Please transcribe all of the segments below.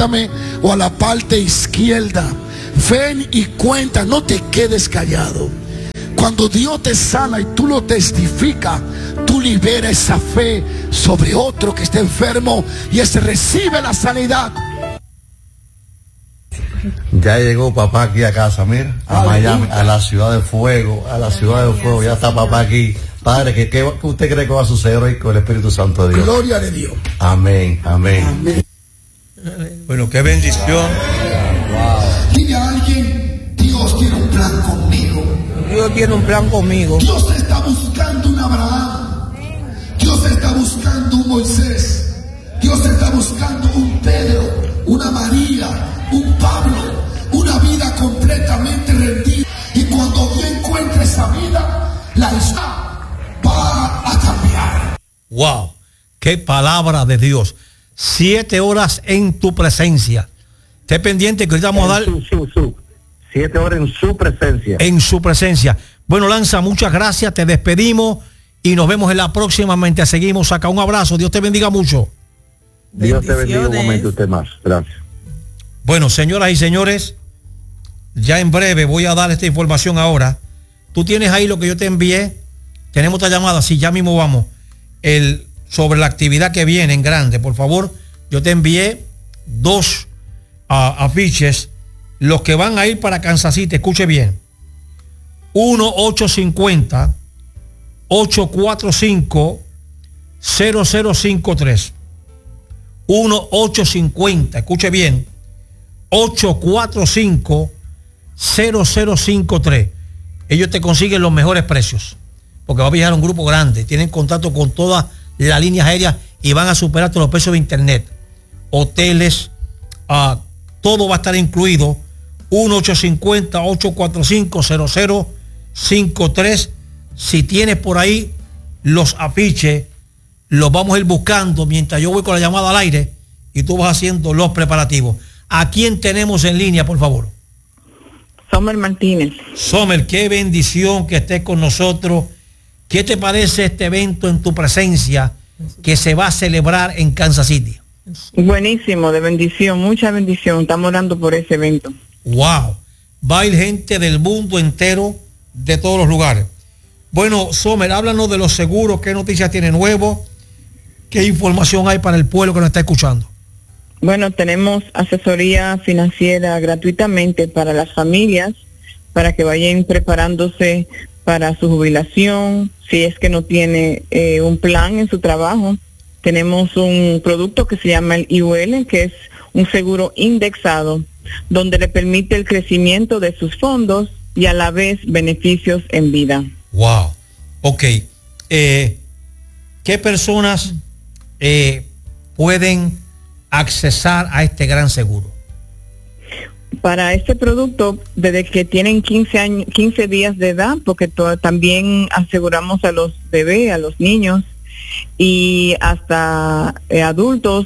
acércame, o a la parte izquierda. Ven y cuenta, no te quedes callado. Cuando Dios te sana y tú lo testificas, tú liberas esa fe sobre otro que está enfermo y ese recibe la sanidad. Ya llegó papá aquí a casa, mira, a Miami, a la ciudad de fuego, ya está papá aquí. Padre, ¿qué usted cree que va a suceder hoy con el Espíritu Santo de Dios? Gloria de Dios. Amén, amén. Amén. Bueno, qué bendición. Dile a alguien, Dios tiene un plan conmigo. Dios tiene un plan conmigo. Dios está buscando un Abraham. Dios está buscando un Moisés. Dios está buscando un Pedro, una María, un Pablo, una vida completamente rendida. Y cuando Dios encuentre esa vida, la historia va a cambiar. Wow, qué palabra de Dios. 7 horas en tu presencia. Esté pendiente que ahorita vamos a dar 7 horas en su presencia. En su presencia. Bueno, Lanza, muchas gracias, te despedimos y nos vemos en la próxima. Mientras seguimos acá, un abrazo, Dios te bendiga mucho. Dios te bendiga un momento, usted más. Gracias. Bueno, señoras y señores, ya en breve voy a dar esta información ahora. Tú tienes ahí lo que yo te envié. Tenemos otra llamada, sí, ya mismo vamos. Sobre la actividad que viene en grande, por favor, yo te envié 2 afiches, los que van a ir para Kansas City, escuche bien. 1-850-845-0053. 1-850, escuche bien, 845-0053. Ellos te consiguen los mejores precios, porque va a viajar un grupo grande, tienen contacto con todas las líneas aéreas y van a superar todos los precios de internet, hoteles, todo va a estar incluido. 1-850-845-0053. Si tienes por ahí los afiches, los vamos a ir buscando mientras yo voy con la llamada al aire y tú vas haciendo los preparativos. ¿A quién tenemos en línea, por favor? Somer Martínez. Somer, qué bendición que estés con nosotros. ¿Qué te parece este evento en tu presencia que se va a celebrar en Kansas City? Buenísimo, de bendición, mucha bendición. Estamos orando por ese evento. Wow, va a ir gente del mundo entero, de todos los lugares. Bueno, Somer, háblanos de los seguros, qué noticias tiene nuevo, qué información hay para el pueblo que nos está escuchando. Bueno, tenemos asesoría financiera gratuitamente para las familias, para que vayan preparándose para su jubilación, si es que no tiene un plan en su trabajo. Tenemos un producto que se llama el IUL, que es un seguro indexado, donde le permite el crecimiento de sus fondos y a la vez beneficios en vida. Wow. Ok. ¿Qué personas pueden accesar a este gran seguro? Para este producto, desde que tienen 15 días de edad, porque también aseguramos a los bebés, a los niños, y hasta adultos,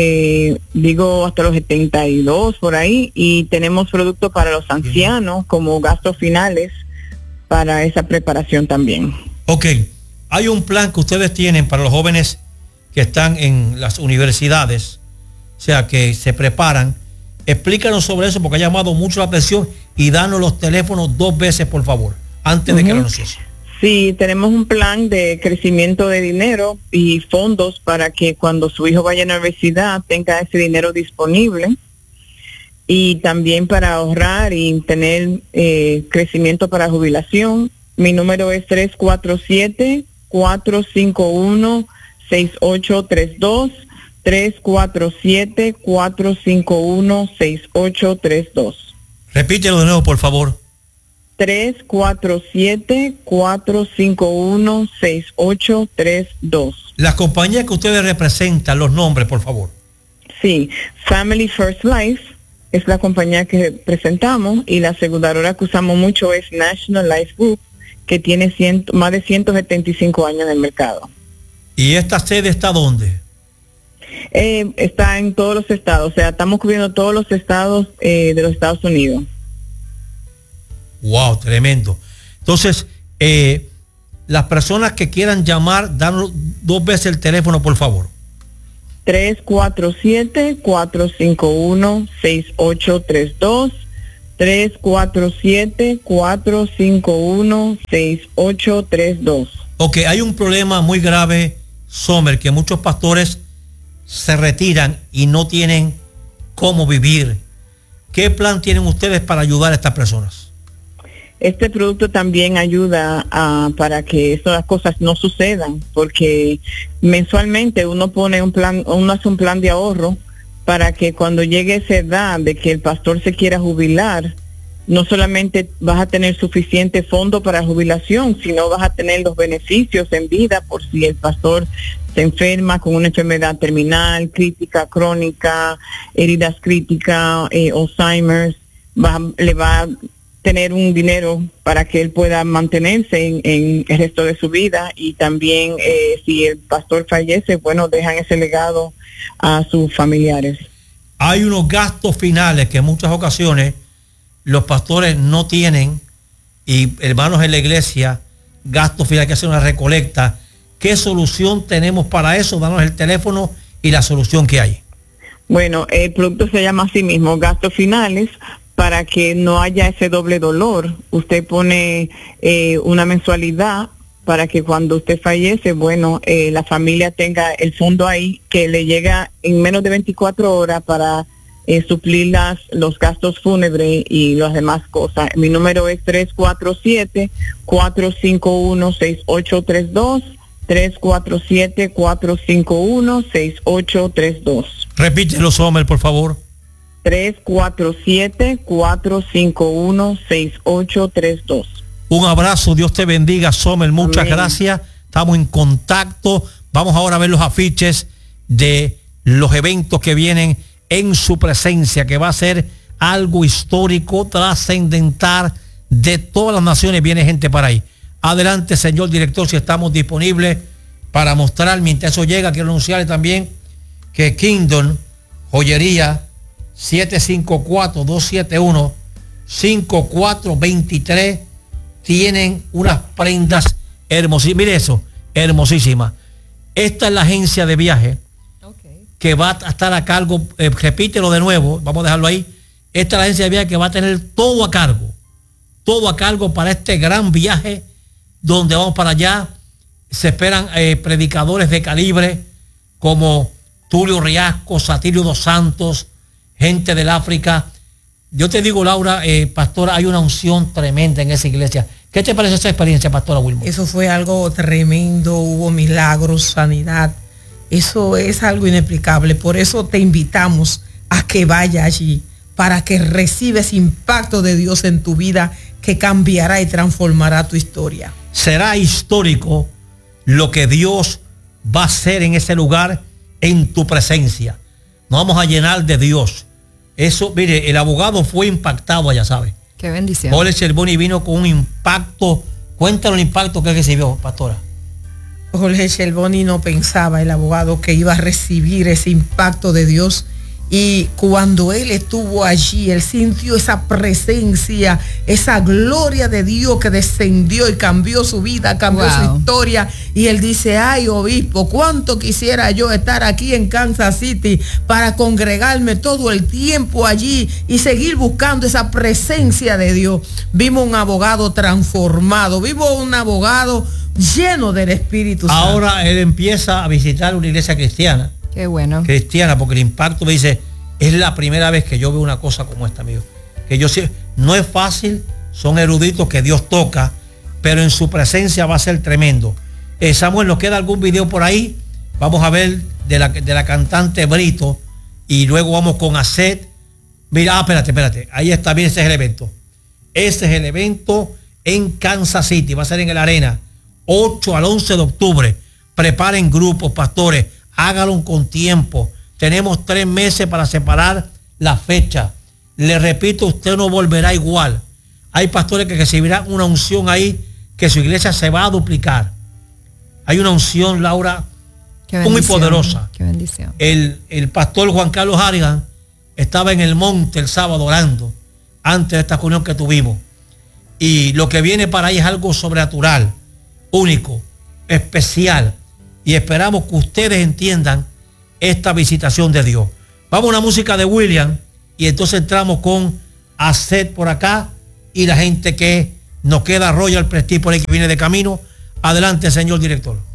hasta los 72 por ahí, y tenemos productos para los ancianos como gastos finales para esa preparación también. Ok, hay un plan que ustedes tienen para los jóvenes que están en las universidades, o sea, que se preparan. Explícanos sobre eso porque ha llamado mucho la atención y danos los teléfonos 2 veces, por favor, antes de que lo anuncies. Sí, tenemos un plan de crecimiento de dinero y fondos para que cuando su hijo vaya a la universidad tenga ese dinero disponible, y también para ahorrar y tener crecimiento para jubilación. Mi número es 347-451-6832, 347-451-6832. Repítelo de nuevo, por favor. 347-451-6832. Las compañías que ustedes representan, los nombres, por favor. Sí, Family First Life es la compañía que presentamos, y la aseguradora que usamos mucho es National Life Group, que tiene más de 175 años en el mercado. ¿Y esta sede está dónde? Está en todos los estados, o sea, estamos cubriendo todos los estados de los Estados Unidos. Wow, tremendo. Entonces, las personas que quieran llamar, danos 2 veces el teléfono, por favor. 347-451-6832. 347-451-6832. Ok, hay un problema muy grave, Sommer, que muchos pastores se retiran y no tienen cómo vivir. ¿Qué plan tienen ustedes para ayudar a estas personas? Este producto también ayuda para que esas cosas no sucedan, porque mensualmente uno hace un plan de ahorro para que cuando llegue esa edad de que el pastor se quiera jubilar, no solamente vas a tener suficiente fondo para jubilación, sino vas a tener los beneficios en vida por si el pastor se enferma con una enfermedad terminal, crítica, crónica, heridas críticas, Alzheimer's, le va a tener un dinero para que él pueda mantenerse en el resto de su vida. Y también si el pastor fallece, bueno, dejan ese legado a sus familiares. Hay unos gastos finales que en muchas ocasiones los pastores no tienen, y hermanos en la iglesia, gastos finales, que hacer una recolecta. ¿Qué solución tenemos para eso? Danos el teléfono y la solución que hay. Bueno, el producto se llama así mismo, gastos finales, para que no haya ese doble dolor. Usted pone una mensualidad para que cuando usted fallece, bueno, la familia tenga el fondo ahí que le llega en menos de 24 horas para suplir los gastos fúnebres y las demás cosas. Mi número es 347-451-6832, 347-451-6832. Repítelo, Sommer, por favor. 347-451-6832. Un abrazo, Dios te bendiga, Sommer, muchas Amén. gracias. Estamos en contacto. Vamos ahora a ver los afiches de los eventos que vienen en su presencia, que va a ser algo histórico, trascendental, de todas las naciones. Viene gente para ahí. Adelante, señor director, si estamos disponibles para mostrar. Mientras eso llega, quiero anunciarle también que Kingdom Joyería 754-271-5423 tienen unas prendas hermosísimas. Mire eso, hermosísimas. Esta es la agencia de viaje que va a estar a cargo, repítelo de nuevo, vamos a dejarlo ahí. Esta es la agencia de viaje que va a tener todo a cargo para este gran viaje donde vamos para allá. Se esperan predicadores de calibre como Tulio Riasco, Satirio dos Santos, gente del África. Yo te digo, Laura, pastora, hay una unción tremenda en esa iglesia. ¿Qué te parece esa experiencia, pastora Wilma? Eso fue algo tremendo, hubo milagros, sanidad. Eso es algo inexplicable. Por eso te invitamos a que vaya allí, para que recibes impacto de Dios en tu vida, que cambiará y transformará tu historia. Será histórico lo que Dios va a hacer en ese lugar, en tu presencia. Nos vamos a llenar de Dios. Eso, mire, el abogado fue impactado allá, ¿sabe? Qué bendición. Jorge Sherboni vino con un impacto. Cuéntanos el impacto que recibió, pastora. Jorge Sherboni no pensaba, el abogado, que iba a recibir ese impacto de Dios. Y cuando él estuvo allí, él sintió esa presencia, esa gloria de Dios que descendió y cambió su vida, cambió su historia. Y él dice: ay, obispo, cuánto quisiera yo estar aquí en Kansas City para congregarme todo el tiempo allí y seguir buscando esa presencia de Dios. Vimos un abogado transformado, vimos un abogado lleno del Espíritu Santo. Ahora él empieza a visitar una iglesia cristiana. Qué bueno. Cristiana, porque el impacto me dice, es la primera vez que yo veo una cosa como esta, amigo. Que yo sé, no es fácil, son eruditos que Dios toca, pero en su presencia va a ser tremendo. Samuel, ¿nos queda algún video por ahí? Vamos a ver de la cantante Brito y luego vamos con Aset. Mira, espérate. Ahí está, bien, ese es el evento. Ese es el evento en Kansas City, va a ser en el Arena, 8 al 11 de octubre. Preparen grupos, pastores. Hágalo con tiempo. Tenemos 3 meses para separar la fecha. Le repito, usted no volverá igual. Hay pastores que recibirán una unción ahí, que su iglesia se va a duplicar. Hay una unción, Laura, muy poderosa. Qué bendición. El pastor Juan Carlos Harrigan estaba en el monte el sábado orando, antes de esta reunión que tuvimos. Y lo que viene para ahí es algo sobrenatural, único, especial. Y esperamos que ustedes entiendan esta visitación de Dios. Vamos a una música de William y entonces entramos con Acet por acá y la gente que nos queda, Royal Prestige por ahí que viene de camino. Adelante, señor director.